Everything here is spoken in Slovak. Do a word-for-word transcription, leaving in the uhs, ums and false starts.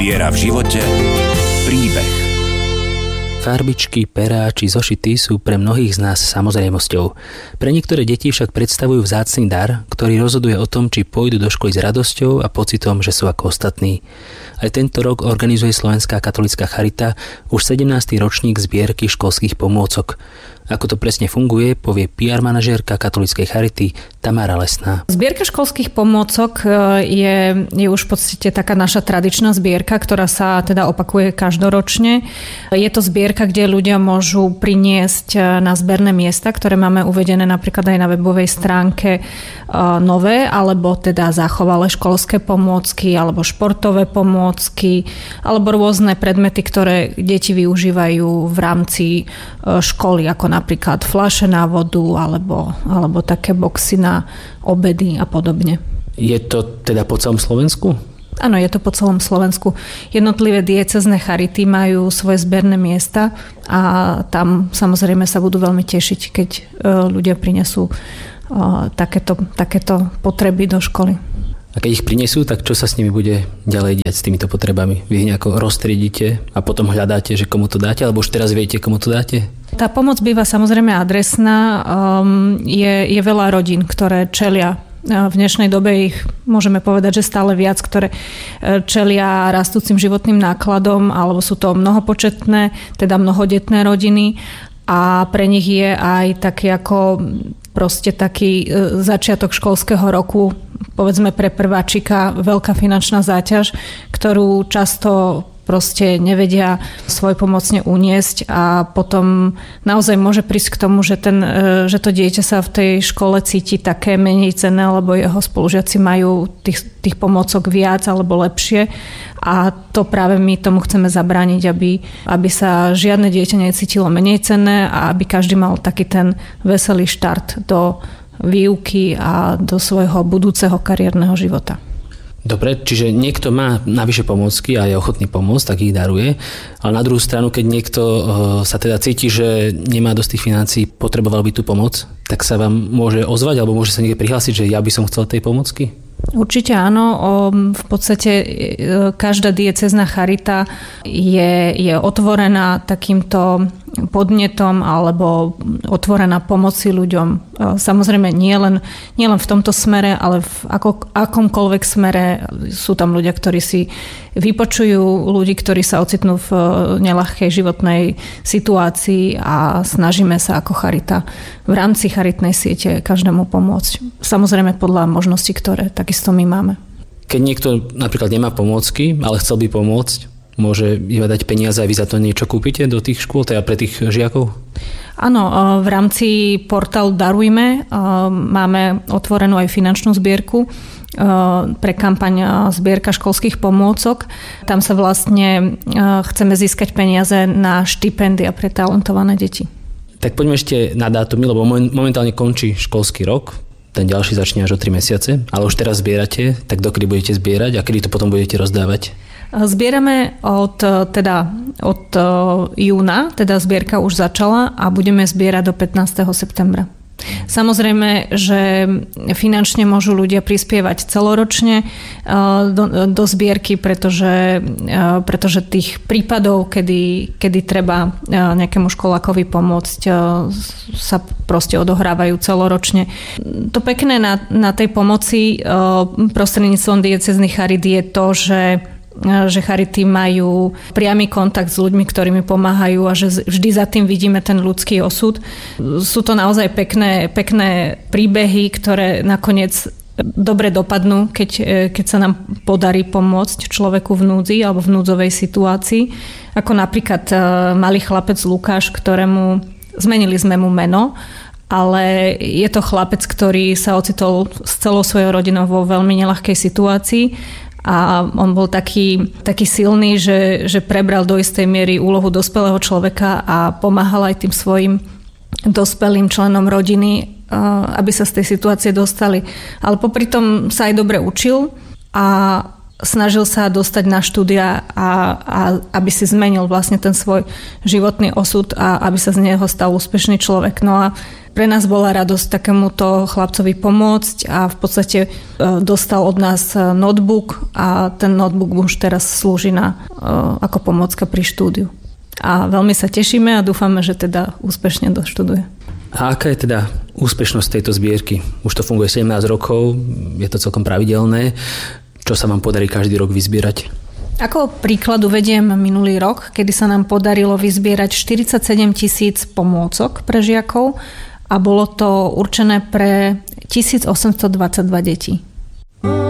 Viera v živote, príbeh. Farbičky, perá či zošity sú pre mnohých z nás samozrejmosťou. Pre niektoré deti však predstavujú vzácny dar, ktorý rozhoduje o tom, či pôjdu do školy s radosťou a pocitom, že sú ako ostatní. Aj tento rok organizuje Slovenská katolícka charita už sedemnásty ročník zbierky školských pomôcok. Ako to presne funguje, povie pé er manažérka katolíckej charity Tamara Lesná. Zbierka školských pomôcok je, je už v podstate taká naša tradičná zbierka, ktorá sa teda opakuje každoročne. Je to zbierka, kde ľudia môžu priniesť na zberné miesta, ktoré máme uvedené napríklad aj na webovej stránke, nové, alebo teda zachovalé školské pomôcky, alebo športové pomôcky, alebo rôzne predmety, ktoré deti využívajú v rámci školy, ako napríklad fľaše na vodu alebo, alebo také boxy na obedy a podobne. Je to teda po celom Slovensku? Áno, je to po celom Slovensku. Jednotlivé diecézne charity majú svoje zberné miesta a tam samozrejme sa budú veľmi tešiť, keď ľudia prinesú takéto, takéto potreby do školy. A keď ich prinesú, tak čo sa s nimi bude ďalej diať s týmito potrebami? Vy ich nejako roztriedite a potom hľadáte, že komu to dáte, alebo už teraz viete, komu to dáte? Tá pomoc býva samozrejme adresná. Um, je, je veľa rodín, ktoré čelia v dnešnej dobe, ich môžeme povedať, že stále viac, ktoré čelia rastúcim životným nákladom, alebo sú to mnohopočetné, teda mnohodetné rodiny a pre nich je aj taký ako proste taký začiatok školského roku, povedzme pre prváčika, veľká finančná záťaž, ktorú často proste nevedia svojpomocne uniesť a potom naozaj môže prísť k tomu, že, ten, že to dieťa sa v tej škole cíti také menej cenné, lebo jeho spolužiaci majú tých, tých pomôcok viac alebo lepšie a to práve my tomu chceme zabrániť, aby, aby sa žiadne dieťa necítilo menej cenné a aby každý mal taký ten veselý štart do výuky a do svojho budúceho kariérneho života. Dobre, čiže niekto má navyše pomôcky a je ochotný pomôcť, tak ich daruje. Ale na druhú stranu, keď niekto sa teda cíti, že nemá dosť tých financií, potreboval by tú pomoc, tak sa vám môže ozvať alebo môže sa niekde prihlásiť, že ja by som chcel tej pomocky? Určite áno. V podstate každá diecézna charita je, je otvorená takýmto podnetom alebo otvorená pomoci ľuďom. Samozrejme nie len, nie len v tomto smere, ale v ako, akomkoľvek smere sú tam ľudia, ktorí si vypočujú ľudí, ktorí sa ocitnú v neľahkej životnej situácii a snažíme sa ako charita v rámci charitnej siete každému pomôcť. Samozrejme podľa možností, ktoré takisto my máme. Keď niekto napríklad nemá pomôcky, ale chcel by pomôcť, môže iba dať peniaze a vy za to niečo kúpite do tých škôl, teda pre tých žiakov? Áno, v rámci portálu Darujme máme otvorenú aj finančnú zbierku pre kampaň zbierka školských pomôcok. Tam sa vlastne chceme získať peniaze na štipendia pre talentované deti. Tak poďme ešte na dátumy, lebo momentálne končí školský rok. Ten ďalší začne až o tri mesiace, ale už teraz zbierate, tak dokedy budete zbierať a kedy to potom budete rozdávať? Zbierame od, teda, od júna, teda zbierka už začala a budeme zbierať do pätnásteho septembra. Samozrejme, že finančne môžu ľudia prispievať celoročne do, do zbierky, pretože, pretože tých prípadov, kedy, kedy treba nejakému školákovi pomôcť, sa proste odohrávajú celoročne. To pekné na, na tej pomoci prostredníctvom diecéznych charit je to, že že charity majú priamy kontakt s ľuďmi, ktorými pomáhajú a že vždy za tým vidíme ten ľudský osud. Sú to naozaj pekné, pekné príbehy, ktoré nakoniec dobre dopadnú, keď, keď sa nám podarí pomôcť človeku v núdzi alebo v núdzovej situácii. Ako napríklad malý chlapec Lukáš, ktorému zmenili sme mu meno, ale je to chlapec, ktorý sa ocitol s celou svojou rodinou vo veľmi neľahkej situácii. A on bol taký, taký silný, že, že prebral do istej miery úlohu dospelého človeka a pomáhal aj tým svojim dospelým členom rodiny, aby sa z tej situácie dostali. Ale popri tom sa aj dobre učil a snažil sa dostať na štúdia a, a aby si zmenil vlastne ten svoj životný osud a aby sa z neho stal úspešný človek. No a pre nás bola radosť takémuto chlapcovi pomôcť a v podstate dostal od nás notebook a ten notebook už teraz slúži na, ako pomôcka pri štúdiu. A veľmi sa tešíme a dúfame, že teda úspešne doštuduje. A aká je teda úspešnosť tejto zbierky? Už to funguje sedemnásť rokov, je to celkom pravidelné. Čo sa vám podarí každý rok vyzbierať? Ako príklad uvediem minulý rok, kedy sa nám podarilo vyzbierať štyridsaťsedem tisíc pomôcok pre žiakov a bolo to určené pre tisícosemstodvadsaťdva detí.